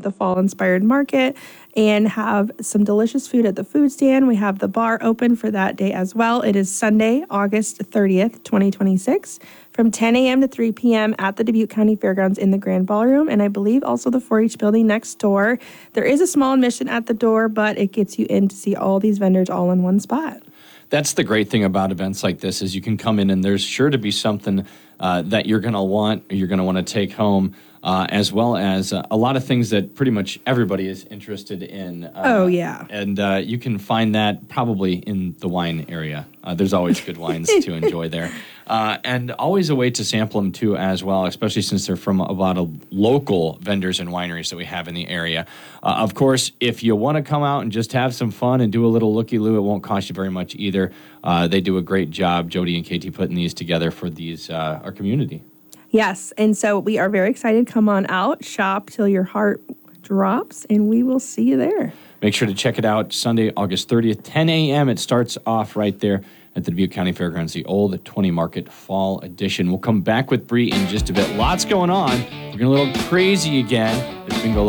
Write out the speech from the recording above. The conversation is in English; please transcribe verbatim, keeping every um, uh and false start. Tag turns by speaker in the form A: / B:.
A: the fall-inspired market and have some delicious food at the food stand. We have the bar open for that day as well. It is Sunday, August thirtieth, twenty twenty-six, from ten a.m. to three p.m. at the Dubuque County Fairgrounds in the Grand Ballroom, and I believe also the four H building next door. There is a small admission at the door, but it gets you in to see all these vendors all in one spot.
B: That's the great thing about events like this is you can come in and there's sure to be something uh, that you're going to want, or you're going to want to take home, uh, as well as uh, a lot of things that pretty much everybody is interested in. Uh,
A: oh, yeah.
B: And uh, you can find that probably in the wine area. Uh, there's always good wines to enjoy there. Uh, and always a way to sample them, too, as well, especially since they're from a lot of local vendors and wineries that we have in the area. Uh, of course, if you want to come out and just have some fun and do a little looky-loo, it won't cost you very much either. Uh, they do a great job, Jody and Katie, putting these together for these uh, our community.
A: Yes, and so we are very excited. Come on out, shop till your heart drops, and we will see you there.
B: Make sure to check it out Sunday, August thirtieth, ten a.m. It starts off right there at the Dubuque County Fairgrounds, the Old twenty Market Fall Edition. We'll come back with Bree in just a bit. Lots going on. We're getting a little crazy again. It's bingo